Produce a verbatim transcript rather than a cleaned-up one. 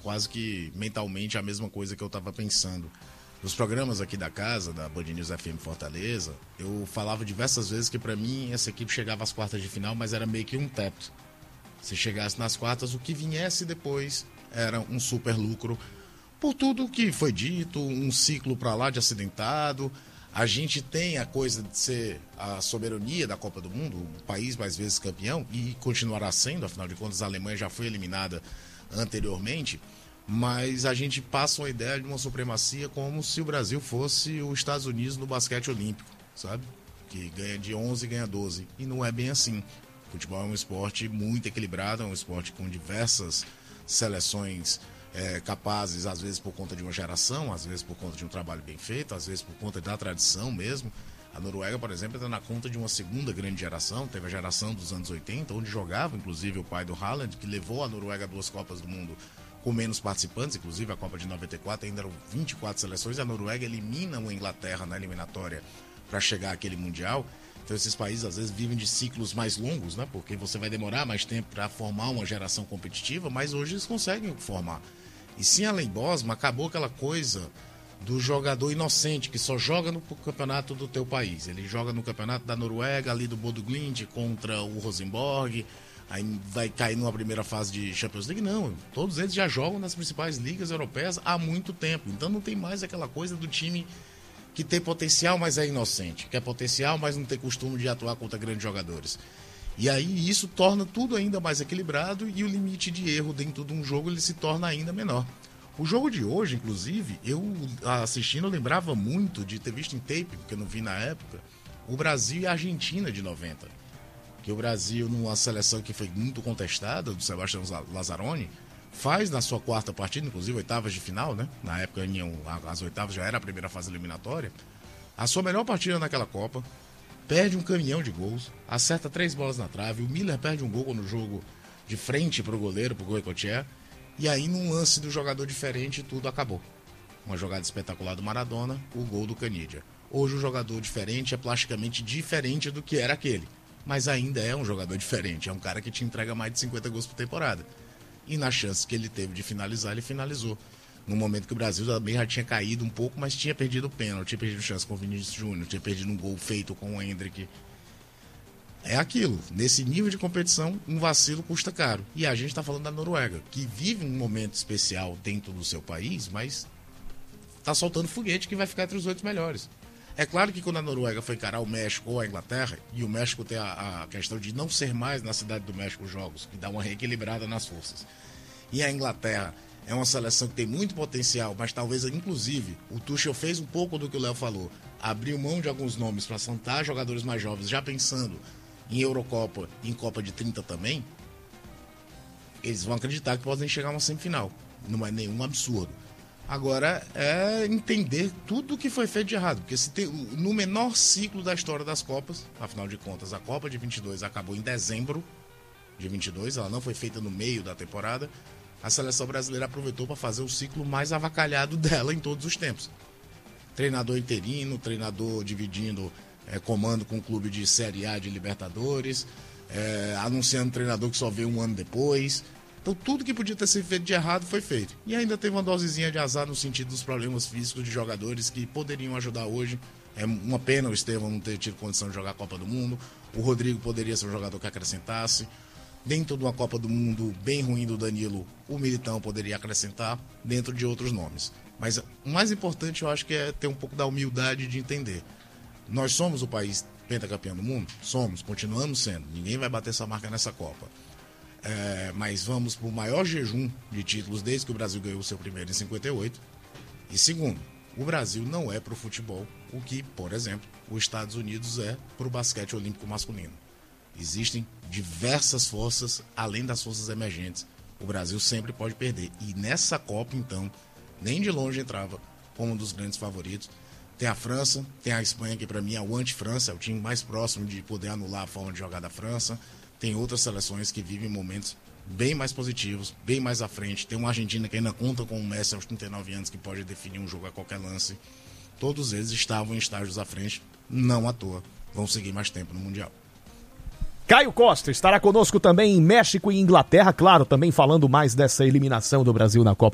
quase que mentalmente a mesma coisa que eu estava pensando. Nos programas aqui da casa, da Band News F M Fortaleza, eu falava diversas vezes que para mim essa equipe chegava às quartas de final, mas era meio que um teto. Se chegasse nas quartas, o que viesse depois era um super lucro. Por tudo que foi dito, um ciclo para lá de acidentado. A gente tem a coisa de ser a soberania da Copa do Mundo, o país mais vezes campeão, e continuará sendo, afinal de contas a Alemanha já foi eliminada anteriormente, mas a gente passa uma ideia de uma supremacia como se o Brasil fosse os Estados Unidos no basquete olímpico, sabe? Que ganha de onze e ganha doze, e não é bem assim. O futebol é um esporte muito equilibrado, é um esporte com diversas seleções É, capazes, às vezes por conta de uma geração, às vezes por conta de um trabalho bem feito, às vezes por conta da tradição mesmo. A Noruega, por exemplo, está na conta de uma segunda grande geração. Teve a geração dos anos oitenta, onde jogava inclusive o pai do Haaland, que levou a Noruega a duas Copas do Mundo com menos participantes, inclusive a Copa de noventa e quatro ainda eram vinte e quatro seleções, e a Noruega elimina a Inglaterra na eliminatória para chegar àquele Mundial. Então esses países às vezes vivem de ciclos mais longos, né? Porque você vai demorar mais tempo para formar uma geração competitiva, mas hoje eles conseguem formar. E sim, além Bosma, acabou aquela coisa do jogador inocente que só joga no campeonato do teu país. Ele joga no campeonato da Noruega, ali do Bodø Glimt contra o Rosenborg, aí vai cair numa primeira fase de Champions League. Não, todos eles já jogam nas principais ligas europeias há muito tempo. Então não tem mais aquela coisa do time que tem potencial, mas é inocente. Que é potencial, mas não tem costume de atuar contra grandes jogadores. E aí isso torna tudo ainda mais equilibrado e o limite de erro dentro de um jogo ele se torna ainda menor. O jogo de hoje, inclusive, eu assistindo eu lembrava muito de ter visto em tape, porque eu não vi na época, o Brasil e a Argentina de noventa. Que o Brasil, numa seleção que foi muito contestada, do Sebastião Lazzaroni, faz na sua quarta partida, inclusive oitavas de final, né? Na época as oitavas já era a primeira fase eliminatória, a sua melhor partida naquela Copa, perde um caminhão de gols, acerta três bolas na trave, o Miller perde um gol no jogo de frente pro goleiro, pro Goicoechea, e aí num lance do jogador diferente tudo acabou. Uma jogada espetacular do Maradona, o gol do Canidia. Hoje o jogador diferente é plasticamente diferente do que era aquele, mas ainda é um jogador diferente, é um cara que te entrega mais de cinquenta gols por temporada. E na chance que ele teve de finalizar, ele finalizou. No momento que o Brasil também já tinha caído um pouco, mas tinha perdido o pênalti, tinha perdido chance com o Vinícius Júnior, tinha perdido um gol feito com o Hendrick. É aquilo, nesse nível de competição, um vacilo custa caro. E a gente está falando da Noruega, que vive um momento especial dentro do seu país, mas está soltando foguete que vai ficar entre os oito melhores. É claro que quando a Noruega foi encarar o México ou a Inglaterra, e o México tem a, a questão de não ser mais na cidade do México os jogos, que dá uma reequilibrada nas forças. E a Inglaterra é uma seleção que tem muito potencial, mas talvez, inclusive, o Tuchel fez um pouco do que o Léo falou. Abriu mão de alguns nomes para sentar jogadores mais jovens, já pensando em Eurocopa e em Copa de trinta também. Eles vão acreditar que podem chegar a uma semifinal. Não é nenhum absurdo. Agora, é entender tudo o que foi feito de errado. Porque se tem, no menor ciclo da história das Copas, afinal de contas, a Copa de vinte e dois acabou em dezembro de vinte e dois, ela não foi feita no meio da temporada. A seleção brasileira aproveitou para fazer o ciclo mais avacalhado dela em todos os tempos. Treinador interino, treinador dividindo é, comando com o clube de Série A de Libertadores, é, anunciando treinador que só veio um ano depois. Então tudo que podia ter sido feito de errado foi feito. E ainda teve uma dosezinha de azar no sentido dos problemas físicos de jogadores que poderiam ajudar hoje. É uma pena o Estevão não ter tido condição de jogar a Copa do Mundo. O Rodrigo poderia ser um jogador que acrescentasse. Dentro de uma Copa do Mundo bem ruim do Danilo, o Militão poderia acrescentar, dentro de outros nomes. Mas o mais importante eu acho que é ter um pouco da humildade de entender. Nós somos o país pentacampeão do mundo? Somos, continuamos sendo. Ninguém vai bater essa marca nessa Copa. É, mas vamos para o maior jejum de títulos desde que o Brasil ganhou o seu primeiro em cinquenta e oito. E segundo, o Brasil não é para o futebol o que, por exemplo, os Estados Unidos é para o basquete olímpico masculino. Existem diversas forças, além das forças emergentes. O Brasil sempre pode perder. E nessa Copa, então, nem de longe entrava como um dos grandes favoritos. Tem a França, tem a Espanha, que para mim é o anti-França, é o time mais próximo de poder anular a forma de jogar da França. Tem outras seleções que vivem momentos bem mais positivos, bem mais à frente. Tem uma Argentina que ainda conta com o Messi aos trinta e nove anos, que pode definir um jogo a qualquer lance. Todos eles estavam em estágios à frente, não à toa. Vão seguir mais tempo no Mundial. Caio Costa estará conosco também em México e Inglaterra, claro, também falando mais dessa eliminação do Brasil na Copa